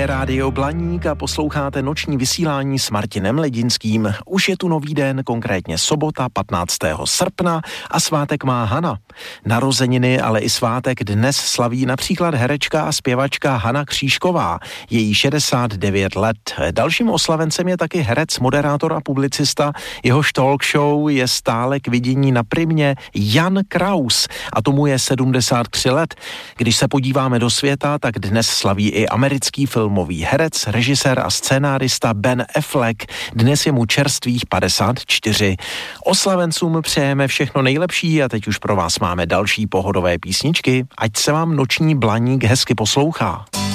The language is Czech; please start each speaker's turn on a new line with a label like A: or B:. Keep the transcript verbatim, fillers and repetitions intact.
A: je Rádio Blaník a posloucháte noční vysílání s Martinem Ledinským. Už je tu nový den, konkrétně sobota patnáctého srpna a svátek má Hana. Narozeniny, ale i svátek dnes slaví například herečka a zpěvačka Hana Křížková, její šedesát devět let. Dalším oslavencem je taky herec, moderátor a publicista, jehož talk show je stále k vidění na Primě, Jan Kraus, a tomu je sedmdesát tři let. Když se podíváme do světa, tak dnes slaví i americký filmový herec, režisér a scénárista Ben Affleck. Dnes je mu čerstvých padesát čtyři. Oslavencům přejeme všechno nejlepší a teď už pro vás máme další pohodové písničky. Ať se vám noční Blaník hezky poslouchá.